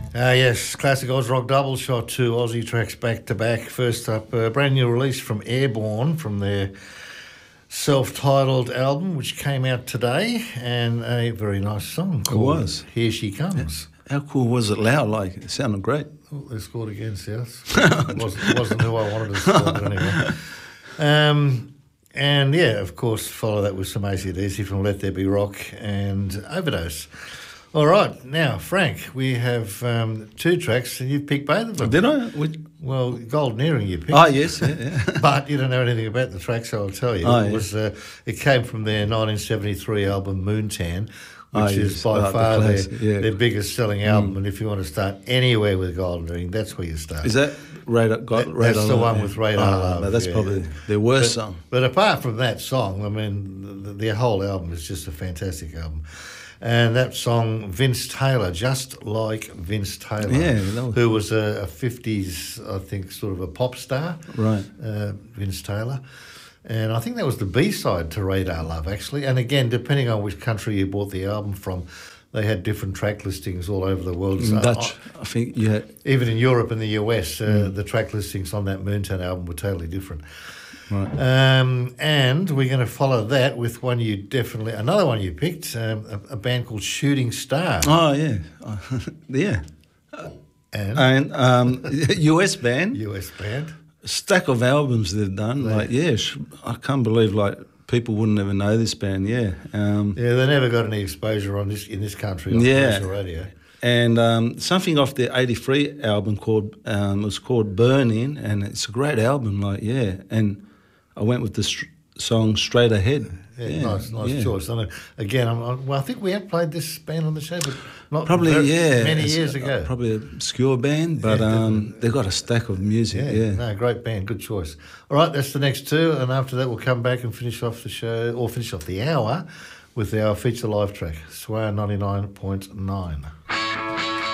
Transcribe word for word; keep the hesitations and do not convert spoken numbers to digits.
Uh, yes, classic Oz Rock double shot, two Aussie tracks back to back. First up, a brand new release from Airborne from their self-titled album, which came out today, and a very nice song called It was. Here She Comes. How cool was it? Loud, like it sounded great. Oh, they scored again, South. It wasn't, wasn't who I wanted to score, but anyway. Um, and yeah, of course, follow that with some A C D C from Let There Be Rock and Overdose. All right, now, Frank, we have um, two tracks, and you've picked both of them. Did I? Which... Well, Golden Earring you picked. Oh, yes, yeah, yeah. But you don't know anything about the track, so I'll tell you. Oh, it, yeah. was, uh, it came from their nineteen seventy-three album Moontan, which Oh, is yes. by Oh, the far their, classic, yeah. their biggest selling album. Mm. And if you want to start anywhere with Golden Earring, that's where you start. Is that Radar? Got, that, Radar that's the Love, one yeah. with Radar oh, Love. No, that's yeah. probably their worst but, song. But apart from that song, I mean, the, their whole album is just a fantastic album. And that song, Vince Taylor, just like Vince Taylor, yeah, was... who was a, a fifties, I think, sort of a pop star. Right. Uh, Vince Taylor. And I think that was the B-side to Radar Love, actually. And again, depending on which country you bought the album from, they had different track listings all over the world. In so Dutch, I, I think, yeah. Even in Europe and the U S, uh, mm. the track listings on that Moontan album were totally different. Right. Um, and we're going to follow that with one you definitely, another one you picked, um, a, a band called Shooting Star. Oh, yeah. yeah. And? And um, U S band. U S band. Stack of albums they've done. They, like, yeah, I can't believe, like, people wouldn't ever know this band, yeah. Um, yeah, they never got any exposure on this in this country on yeah. commercial radio. And um, something off their eighty-three album called, um, it was called Burn In, and it's a great album, like, yeah. And I went with the st- song Straight Ahead. Yeah, yeah, nice, nice yeah. choice. I know, again, I'm, I'm, well, I think we have played this band on the show, but not probably very, yeah, many it's years ago. Probably an obscure band, but yeah, um, they've got a stack of music. Yeah, yeah, no, great band, good choice. All right, that's the next two, and after that, we'll come back and finish off the show, or finish off the hour with our feature live track, Swire ninety-nine point nine.